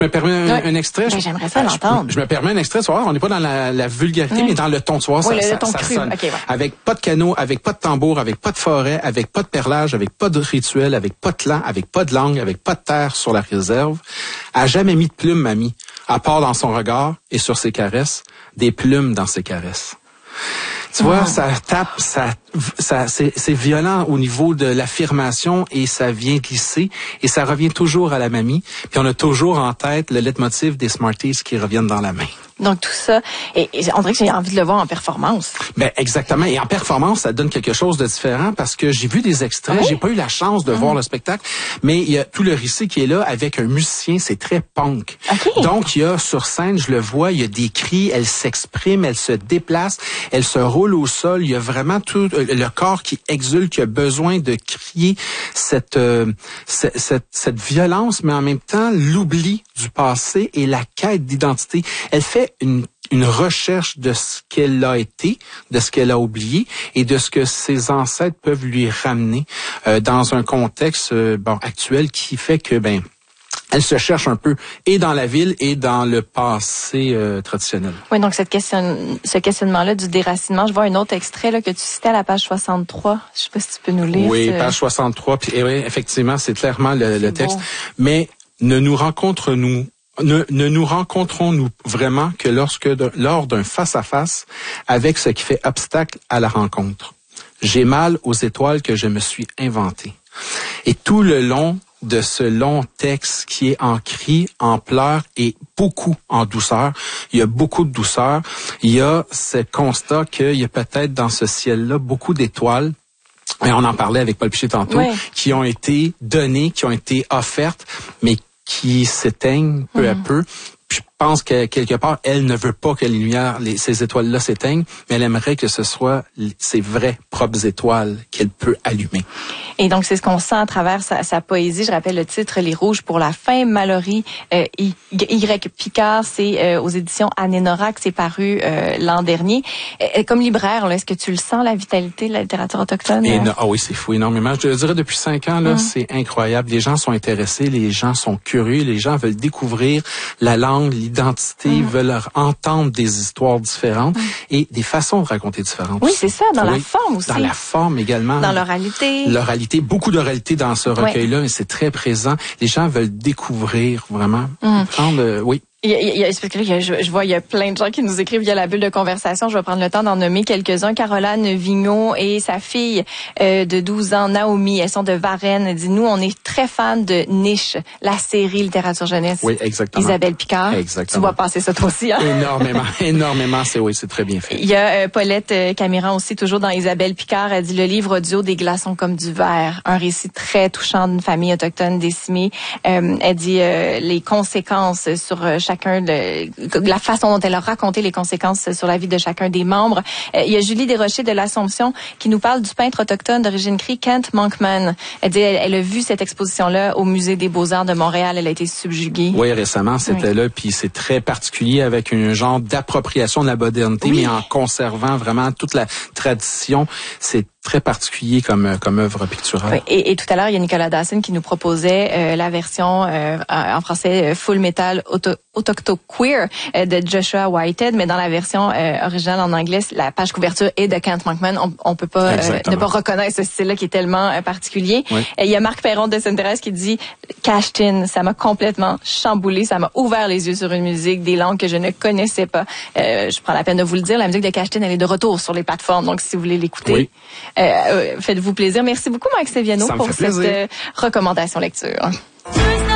Je me permets un extrait. Ben, j'aimerais ça l'entendre. Je me permets un extrait. Tu vois, on n'est pas dans la vulgarité, mais dans le ton. Tu vois, le ton cru. sonne. Okay, ouais. Avec pas de canot, avec pas de tambour, avec pas de forêt, avec pas de perlage, avec pas de rituel, avec pas de clan, avec pas de langue, avec pas de terre sur la réserve. A jamais mis de plume, mamie, à part dans son regard et sur ses caresses, des plumes dans ses caresses. Tu vois, ça tape, c'est violent au niveau de l'affirmation et ça vient glisser et ça revient toujours à la mamie. Puis on a toujours en tête le leitmotiv des Smarties qui reviennent dans la main. Donc tout ça, et on dirait que j'ai envie de le voir en performance. Ben exactement. Et en performance, ça donne quelque chose de différent parce que j'ai vu des extraits, j'ai pas eu la chance de voir le spectacle, mais il y a tout le récit qui est là avec un musicien, c'est très punk. Okay. Donc il y a sur scène, je le vois, il y a des cris, elle s'exprime, elle se déplace, elle se roule au sol, il y a vraiment tout le corps qui exulte, qui a besoin de crier cette violence, mais en même temps l'oubli du passé et la quête d'identité. Elle fait une recherche de ce qu'elle a été, de ce qu'elle a oublié et de ce que ses ancêtres peuvent lui ramener dans un contexte actuel qui fait que elle se cherche un peu et dans la ville et dans le passé traditionnel. Oui, donc ce questionnement-là du déracinement, je vois un autre extrait là, que tu citais à la page 63. Je sais pas si tu peux nous lire. Oui, page 63. Puis oui, effectivement, c'est clairement le texte. Beau. Mais ne nous rencontrons-nous vraiment que lors d'un face-à-face avec ce qui fait obstacle à la rencontre. J'ai mal aux étoiles que je me suis inventées. Et tout le long de ce long texte qui est en cris, en pleurs et beaucoup en douceur, il y a beaucoup de douceur. Il y a ce constat qu'il y a peut-être dans ce ciel-là beaucoup d'étoiles. Et on en parlait avec Paul Piché tantôt, qui ont été données, qui ont été offertes, mais qui s'éteignent peu à peu. Puis je pense que quelque part, elle ne veut pas que les lumières, ces étoiles-là s'éteignent, mais elle aimerait que ce soit ses vraies propres étoiles qu'elle peut allumer. Et donc, c'est ce qu'on sent à travers sa poésie. Je rappelle le titre, Les Rouges pour la fin. Mallory Y. Picard, c'est aux éditions Anénorac, c'est paru l'an dernier. Comme libraire, là, est-ce que tu le sens, la vitalité de la littérature autochtone? Oui, c'est fou, énormément. Je dirais depuis 5 ans, là, c'est incroyable. Les gens sont intéressés, les gens sont curieux, les gens veulent découvrir la langue, l'identité, veulent entendre des histoires différentes et des façons de raconter différentes. Oui, c'est ça, dans la forme aussi. Dans la forme également. Dans l'oralité. L'oralité, beaucoup d'oralité dans ce recueil-là, mais c'est très présent. Les gens veulent découvrir vraiment. Oui. Je vois, il y a plein de gens qui nous écrivent via la bulle de conversation. Je vais prendre le temps d'en nommer quelques-uns. Caroline Vigneault et sa fille de 12 ans, Naomi, elles sont de Varennes. Elle dit, nous, on est très fans de Niche, la série littérature jeunesse. Oui, exactement. Isabelle Picard. Exactement. Tu vois passer ça toi aussi, hein? Énormément, c'est très bien fait. Il y a Paulette Camiran aussi, toujours dans Isabelle Picard. Elle dit, le livre audio des glaçons comme du verre. Un récit très touchant d'une famille autochtone décimée. Elle dit, les conséquences sur chacun, la façon dont elle a raconté les conséquences sur la vie de chacun des membres. Il y a Julie Desrochers de l'Assomption qui nous parle du peintre autochtone d'origine cri Kent Monkman. Elle dit, elle a vu cette exposition-là au Musée des Beaux-Arts de Montréal. Elle a été subjuguée. Oui, récemment, c'était là, puis c'est très particulier avec un genre d'appropriation de la modernité, mais en conservant vraiment toute la tradition. C'est très particulier comme œuvre picturale. Oui, et tout à l'heure, il y a Nicolas Dawson qui nous proposait la version en français Full Metal Autochto-Queer de Joshua Whitehead, mais dans la version originale en anglais, la page couverture est de Kent Monkman. On peut pas ne pas reconnaître ce style-là qui est tellement particulier. Oui. Il y a Marc Perron de Sainte-Thérèse qui dit « Cashed in, ça m'a complètement chamboulé, ça m'a ouvert les yeux sur une musique, des langues que je ne connaissais pas. » Je prends la peine de vous le dire, la musique de Cashed in, elle est de retour sur les plateformes, donc si vous voulez l'écouter, faites-vous plaisir. Merci beaucoup, Mike Seviano, pour cette recommandation lecture.